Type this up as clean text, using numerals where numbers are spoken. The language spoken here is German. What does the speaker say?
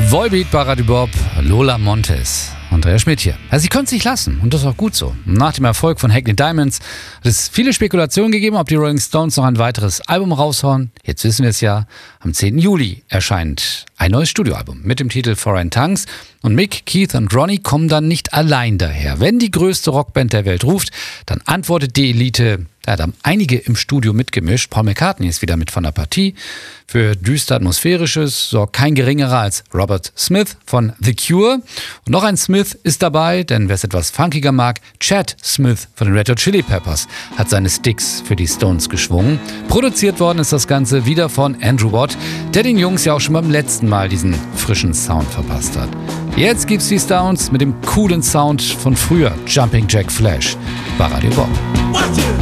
Volbeat bei Radio Bob, Lola Montez. Andrea Schmidt hier. Also sie können es nicht lassen und das ist auch gut so. Nach dem Erfolg von Hackney Diamonds hat es viele Spekulationen gegeben, ob die Rolling Stones noch ein weiteres Album raushauen. Jetzt wissen wir es ja, am 10. Juli erscheint ein neues Studioalbum mit dem Titel Foreign Tongues. Und Mick, Keith und Ronnie kommen dann nicht allein daher. Wenn die größte Rockband der Welt ruft, dann antwortet die Elite. Da haben einige im Studio mitgemischt. Paul McCartney ist wieder mit von der Partie. Für düster Atmosphärisches sorgt kein geringerer als Robert Smith von The Cure. Und noch ein Smith ist dabei, denn wer es etwas funkiger mag, Chad Smith von den Red Hot Chili Peppers hat seine Sticks für die Stones geschwungen. Produziert worden ist das Ganze wieder von Andrew Watt, der den Jungs ja auch schon beim letzten Mal diesen frischen Sound verpasst hat. Jetzt gibt's die Stones mit dem coolen Sound von früher, Jumping Jack Flash bei Radio Bob.